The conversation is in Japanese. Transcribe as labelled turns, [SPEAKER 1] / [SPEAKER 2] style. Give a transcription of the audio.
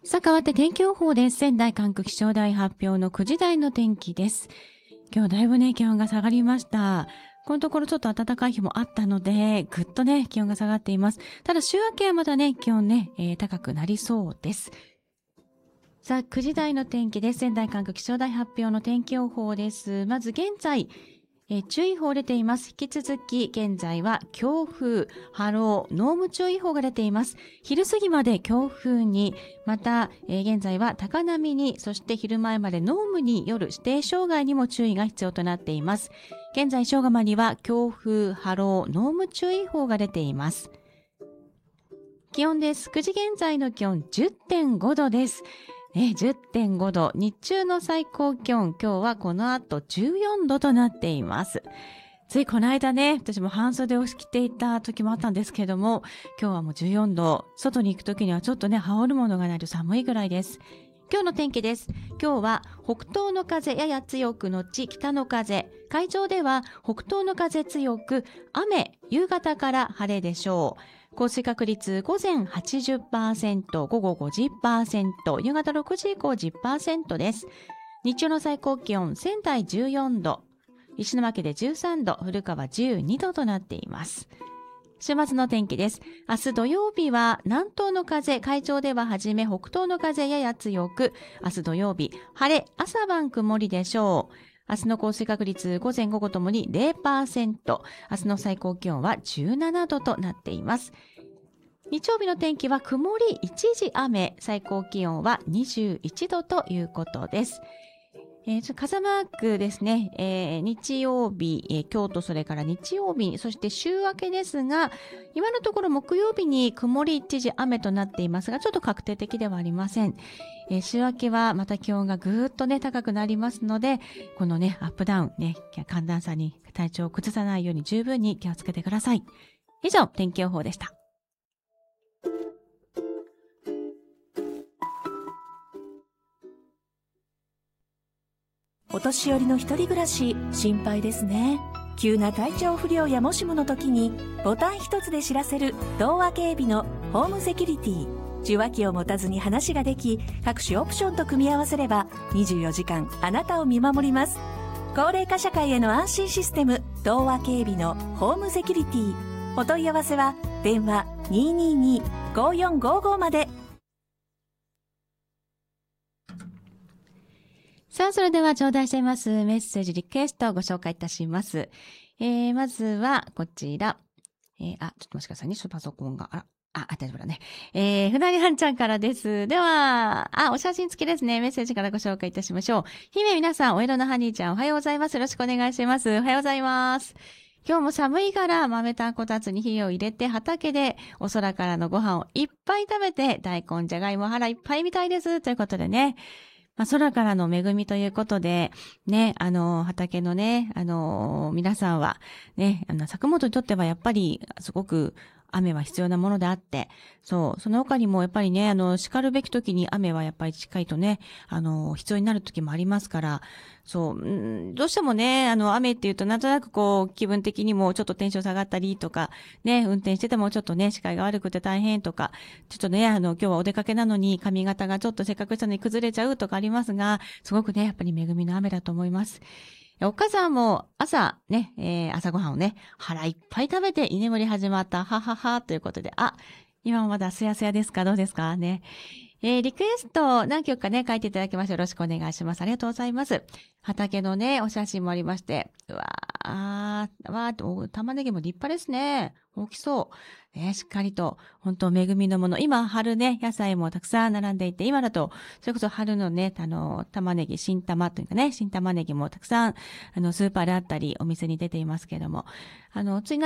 [SPEAKER 1] さあ、変わって天気予報です。仙台管区気象台発表の9時台の天気です。今日だいぶね、気温が下がりました。このところちょっと暖かい日もあったので、ぐっとね、気温が下がっています。ただ週明けはまたね、気温ね、高くなりそうです。さあ、9時台の天気です。仙台管区気象台発表の天気予報です。まず現在、注意報出ています。引き続き現在は強風、波浪、濃霧注意報が出ています。昼過ぎまで強風に、また、現在は高波に、そして昼前まで濃霧による指定障害にも注意が必要となっています。現在正午までは強風、波浪、濃霧注意報が出ています。気温です。9時現在の気温 10.5 度です。10.5 度。日中の最高気温、今日はこの後14度となっています。ついこの間ね、私も半袖を着ていた時もあったんですけども、今日はもう14度。外に行く時にはちょっとね、羽織るものがないと寒いぐらいです。今日の天気です。今日は北東の風やや強くのち北の風。海上では北東の風強く、雨、夕方から晴れでしょう。降水確率午前 80%、午後 50%、夕方6時以降 10% です。日中の最高気温、仙台14度、石巻で13度、古川12度となっています。週末の天気です。明日土曜日は南東の風、海上でははじめ北東の風やや強く、明日土曜日、晴れ、朝晩曇りでしょう。明日の降水確率午前午後ともに 0%、明日の最高気温は17度となっています。日曜日の天気は曇り一時雨、最高気温は21度ということです。傘マークですね、日曜日、京都それから日曜日、そして週明けですが、今のところ木曜日に曇り一時雨となっていますが、ちょっと確定的ではありません。週明けはまた気温がぐーっとね、高くなりますので、このね、アップダウンね、寒暖差に体調を崩さないように十分に気をつけてください。以上、天気予報でした。
[SPEAKER 2] お年寄りの一人暮らし心配ですね。急な体調不良やもしもの時にボタン一つで知らせる東和警備のホームセキュリティ。受話器を持たずに話ができ、各種オプションと組み合わせれば24時間あなたを見守ります。高齢化社会への安心システム、東和警備のホームセキュリティ。お問い合わせは電話 222-5455 まで。
[SPEAKER 1] さあ、それでは頂戴していますメッセージリクエストをご紹介いたします。まずはこちら。ちょっと待ってくださいね。ちょっとパソコンが、大丈夫だね。ふなりはんちゃんからです。では、お写真付きですね。メッセージからご紹介いたしましょう。姫皆さん、お色のハニーちゃん、おはようございます。よろしくお願いします。おはようございます。今日も寒いから豆たんこたつに火を入れて畑でお空からのご飯をいっぱい食べて大根じゃがいも腹いっぱいみたいです。ということでね。空からの恵みということで、ね、畑のね、皆さんは、ね、作物にとってはやっぱり、すごく雨は必要なものであって、その他にもやっぱりね、叱るべき時に雨はやっぱりしっかりとね、必要になる時もありますから、どうしてもね、雨っていうとなんとなくこう、気分的にもちょっとテンション下がったりとか、ね、運転しててもちょっとね、視界が悪くて大変とか、ちょっとね、今日はお出かけなのに髪型がちょっとせっかくしたのに崩れちゃうとかありますが、すごくね、やっぱり恵みの雨だと思います。お母さんも朝ね、朝ごはんをね、腹いっぱい食べて居眠り始まった、ははは、ということで、今もまだすやすやですか？どうですかね。リクエスト何曲かね、書いていただきまして、よろしくお願いします。ありがとうございます。畑のね、お写真もありまして、玉ねぎも立派ですね。大きそう。ね、しっかりと、本当恵みのもの。今、春ね、野菜もたくさん並んでいて、今だと、それこそ春のね、玉ねぎ、新玉というかね、新玉ねぎもたくさん、スーパーであったり、お店に出ていますけれども、つい